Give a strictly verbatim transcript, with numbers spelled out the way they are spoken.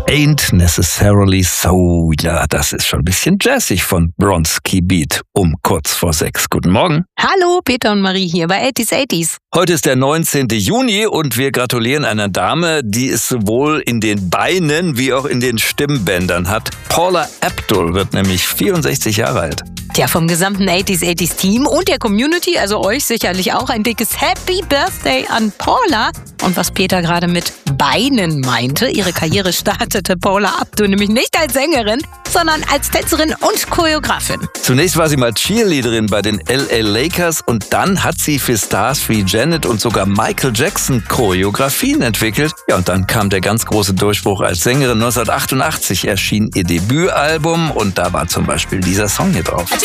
Ain't Necessarily So. Ja, das ist schon ein bisschen jazzig von Bronski Beat um kurz vor sechs. Guten Morgen. Hallo, Peter und Marie hier bei eighties eighties. Heute ist der neunzehnten Juni und wir gratulieren einer Dame, die es sowohl in den Beinen wie auch in den Stimmbändern hat. Paula Abdul wird nämlich vierundsechzig Jahre alt. Ja, vom gesamten eighties eighties Team und der Community, also euch sicherlich auch, ein dickes Happy Birthday an Paula. Und was Peter gerade mit Beinen meinte, ihre Karriere startete Paula Abdul nämlich nicht als Sängerin, sondern als Tänzerin und Choreografin. Zunächst war sie mal Cheerleaderin bei den L A Lakers und dann hat sie für Stars wie Janet und sogar Michael Jackson Choreografien entwickelt. Ja, und dann kam der ganz große Durchbruch als Sängerin. neunzehnhundertachtundachtzig erschien ihr Debütalbum und da war zum Beispiel dieser Song hier drauf.